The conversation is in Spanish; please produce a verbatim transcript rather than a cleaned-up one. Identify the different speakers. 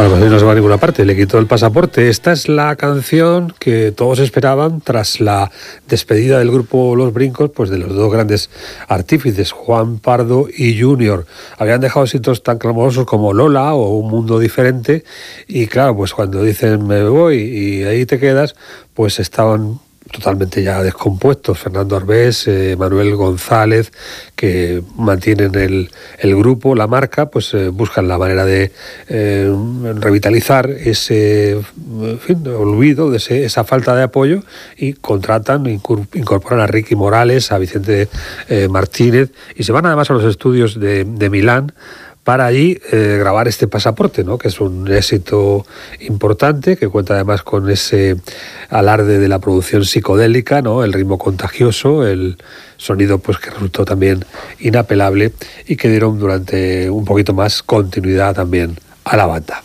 Speaker 1: Claro, no se va a ninguna parte, le quitó el pasaporte. Esta es la canción que todos esperaban tras la despedida del grupo Los Brincos, pues de los dos grandes artífices, Juan Pardo y Junior. Habían dejado éxitos tan clamorosos como Lola o Un Mundo Diferente, y claro, pues cuando dicen me voy y ahí te quedas, pues estaban totalmente ya descompuestos. Fernando Arbés, eh, Manuel González, que mantienen el, el grupo, la marca, pues eh, buscan la manera de eh, revitalizar ese en fin, olvido, de ese, esa falta de apoyo, y contratan, incorporan a Ricky Morales, a Vicente eh, Martínez, y se van además a los estudios de, de Milán para allí eh, grabar este Pasaporte, ¿no? Que es un éxito importante, que cuenta además con ese alarde de la producción psicodélica, ¿no? El ritmo contagioso, el sonido pues que resultó también inapelable, y que dieron durante un poquito más continuidad también a la banda.